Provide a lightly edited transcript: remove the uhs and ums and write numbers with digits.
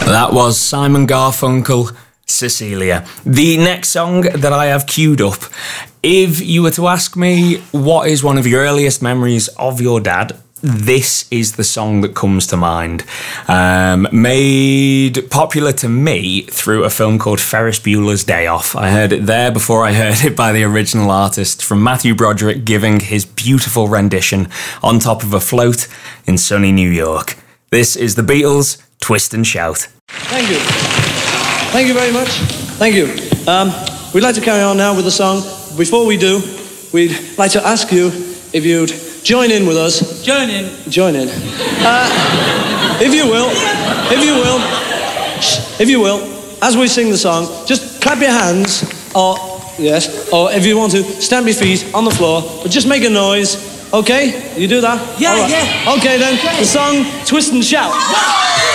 That was Simon Garfunkel, Cecilia. The next song that I have queued up, if you were to ask me what is one of your earliest memories of your dad, this is the song that comes to mind. Made popular to me through a film called Ferris Bueller's Day Off. I heard it there before I heard it by the original artist, from Matthew Broderick giving his beautiful rendition on top of a float in sunny New York. This is the Beatles' Twist and Shout. Thank you. Thank you very much. Thank you. We'd like to carry on now with the song. Before we do, we'd like to ask you if you'd join in with us. Join in. Join in. If you will, as we sing the song, just clap your hands, or if you want to, stamp your feet on the floor, but just make a noise, okay? You do that? Yeah, right. yeah. Okay then, the song, Twist and Shout.